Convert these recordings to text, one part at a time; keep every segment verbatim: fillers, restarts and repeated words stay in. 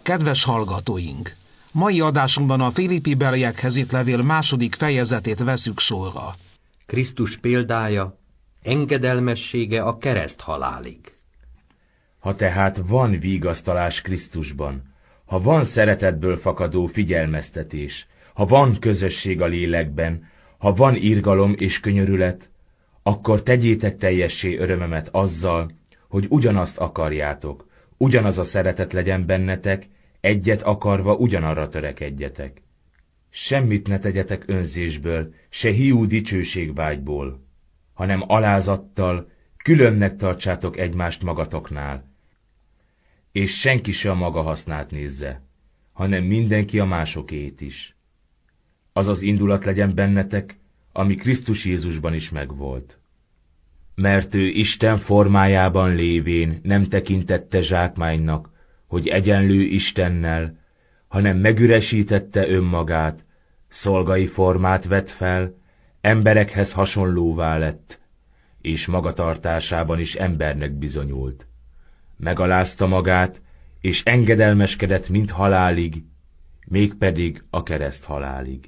Kedves hallgatóink! Mai adásunkban a Filippi-beliekhez írt levél második fejezetét veszük sorra. Krisztus példája, engedelmessége a kereszthalálig. Ha tehát van vigasztalás Krisztusban, ha van szeretetből fakadó figyelmeztetés, ha van közösség a lélekben, ha van irgalom és könyörület, akkor tegyétek teljessé örömömet azzal, hogy ugyanazt akarjátok, ugyanaz a szeretet legyen bennetek, egyet akarva ugyanarra törekedjetek. Semmit ne tegyetek önzésből, se hiú dicsőségvágyból, hanem alázattal, különnek tartsátok egymást magatoknál, és senki se a maga hasznát nézze, hanem mindenki a másokét is. Az az indulat legyen bennetek, ami Krisztus Jézusban is megvolt. Mert ő Isten formájában lévén nem tekintette zsákmánynak, hogy egyenlő Istennel, hanem megüresítette önmagát, szolgai formát vett fel, emberekhez hasonlóvá lett, és magatartásában is embernek bizonyult. Megalázta magát, és engedelmeskedett mind halálig, mégpedig a kereszt halálig.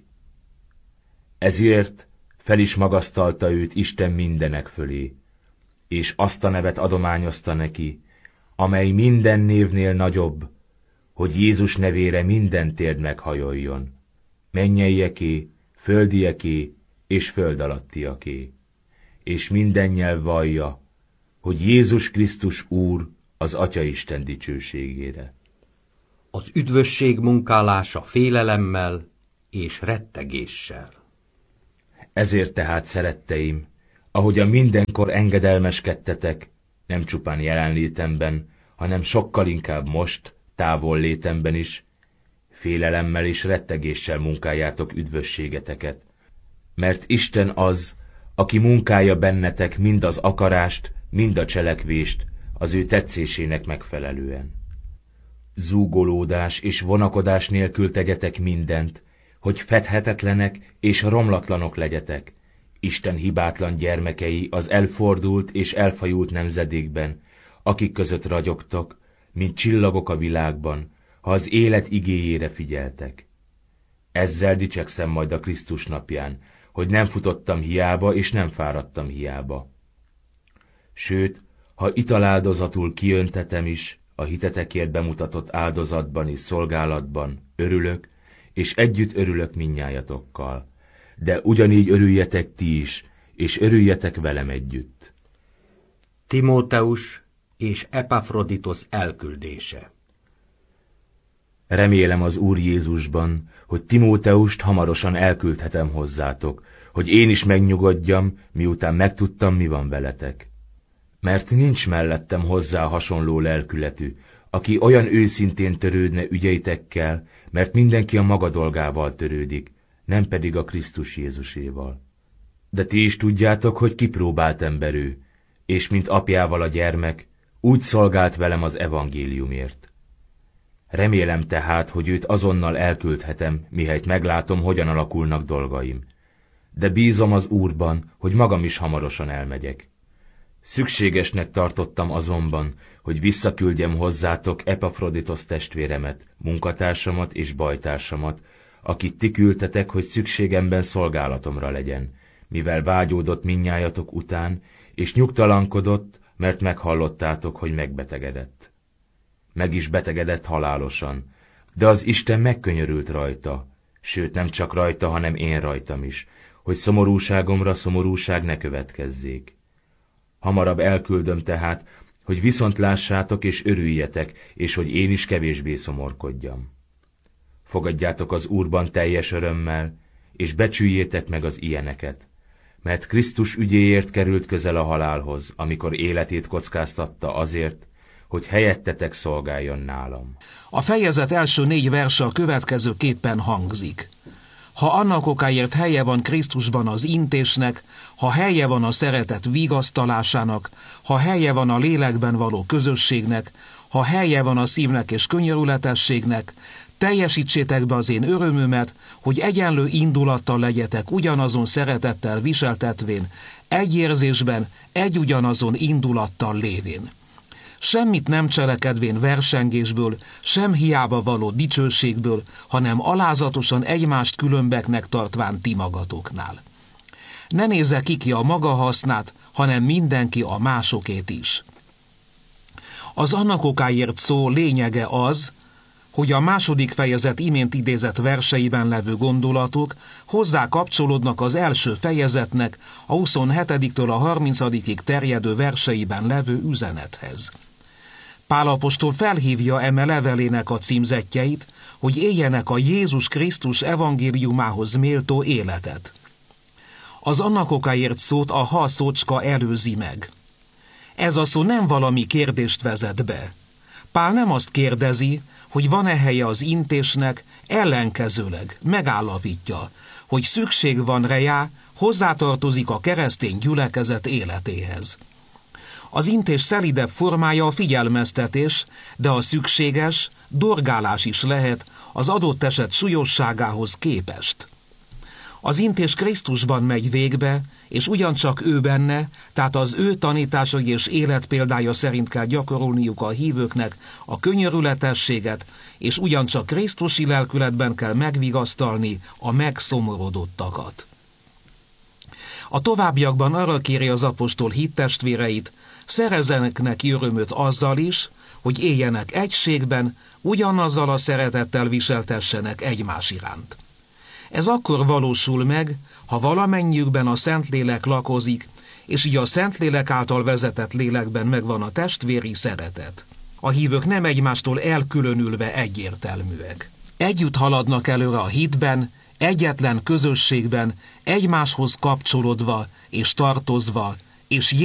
Ezért fel is magasztalta őt Isten mindenek fölé, és azt a nevet adományozta neki, amely minden névnél nagyobb, hogy Jézus nevére minden térd meghajoljon, mennyeieké, földieké és föld alattiaké, és minden nyelv vallja, hogy Jézus Krisztus Úr az Atyaisten dicsőségére. Az üdvösség munkálása félelemmel és rettegéssel. Ezért tehát, szeretteim, ahogyan mindenkor engedelmeskedtetek, nem csupán jelenlétemben, hanem sokkal inkább most, távol létemben is, félelemmel és rettegéssel munkáljátok üdvösségeteket, mert Isten az, aki munkálja bennetek mind az akarást, mind a cselekvést, az ő tetszésének megfelelően. Zúgolódás és vonakodás nélkül tegyetek mindent, hogy fedhetetlenek és romlatlanok legyetek, Isten hibátlan gyermekei az elfordult és elfajult nemzedékben, akik között ragyogtok, mint csillagok a világban, ha az élet igéjére figyeltek. Ezzel dicsekszem majd a Krisztus napján, hogy nem futottam hiába és nem fáradtam hiába. Sőt, ha italáldozatul kiöntetem is, a hitetekért bemutatott áldozatban és szolgálatban örülök, és együtt örülök mindnyájatokkal. De ugyanígy örüljetek ti is, és örüljetek velem együtt. Timóteus és Epafroditos elküldése. Remélem az Úr Jézusban, hogy Timóteust hamarosan elküldhetem hozzátok, hogy én is megnyugodjam, miután megtudtam, mi van veletek. Mert nincs mellettem hozzá hasonló lelkületű, aki olyan őszintén törődne ügyeitekkel, mert mindenki a maga dolgával törődik, nem pedig a Krisztus Jézuséval. De ti is tudjátok, hogy kipróbált ember ő, és mint apjával a gyermek, úgy szolgált velem az evangéliumért. Remélem tehát, hogy őt azonnal elküldhetem, mihelyt meglátom, hogyan alakulnak dolgaim. De bízom az Úrban, hogy magam is hamarosan elmegyek. Szükségesnek tartottam azonban, hogy visszaküldjem hozzátok Epafroditos testvéremet, munkatársamat és bajtársamat, akit ti küldtetek, hogy szükségemben szolgálatomra legyen, mivel vágyódott mindnyájatok után, és nyugtalankodott, mert meghallottátok, hogy megbetegedett. Meg is betegedett halálosan, de az Isten megkönyörült rajta, sőt nem csak rajta, hanem én rajtam is, hogy szomorúságomra szomorúság ne következzék. Hamarabb elküldöm tehát, hogy viszont lássátok és örüljetek, és hogy én is kevésbé szomorkodjam. Fogadjátok az Úrban teljes örömmel, és becsüljétek meg az ilyeneket, mert Krisztus ügyéért került közel a halálhoz, amikor életét kockáztatta azért, hogy helyettetek szolgáljon nálam. A fejezet első négy verse a következőképpen hangzik. Ha annak okáért helye van Krisztusban az intésnek, ha helye van a szeretet vigasztalásának, ha helye van a lélekben való közösségnek, ha helye van a szívnek és könyörületességnek, teljesítsétek be az én örömömet, hogy egyenlő indulattal legyetek ugyanazon szeretettel viseltetvén, egy érzésben, egy ugyanazon indulattal lévén. semmit nem cselekedvén versengésből, sem hiába való dicsőségből, hanem alázatosan egymást különbeknek tartván ti magatoknál. Ne nézze ki ki a maga hasznát, hanem mindenki a másokét is. Az annak okáért szó lényege az, hogy a második fejezet imént idézett verseiben levő gondolatok hozzá kapcsolódnak az első fejezetnek a huszonhetediktől a harmincadikig terjedő verseiben levő üzenethez. Pál apostol felhívja eme levelének a címzettjeit, hogy éljenek a Jézus Krisztus evangéliumához méltó életet. Az annak okáért szót a ha szócska előzi meg. Ez a szó nem valami kérdést vezet be. Pál nem azt kérdezi, hogy van-e helye az intésnek, ellenkezőleg megállapítja, hogy szükség van rá, hozzátartozik a keresztény gyülekezet életéhez. Az intés szelidebb formája a figyelmeztetés, de a szükséges, dorgálás is lehet az adott eset súlyosságához képest. Az intés Krisztusban megy végbe, és ugyancsak ő benne, tehát az ő tanításai és életpéldája szerint kell gyakorolniuk a hívőknek a könyörületességet, és ugyancsak krisztusi lelkületben kell megvigasztalni a megszomorodottakat. A továbbiakban arra kéri az apostol hittestvéreit, szerezzenek neki örömöt azzal is, hogy éljenek egységben, ugyanazzal a szeretettel viseltessenek egymás iránt. Ez akkor valósul meg, ha valamennyiükben a Szentlélek lakozik, és így a Szentlélek által vezetett lélekben megvan a testvéri szeretet. A hívők nem egymástól elkülönülve egyértelműek. Együtt haladnak előre a hitben, egyetlen közösségben, egymáshoz kapcsolódva és tartozva, és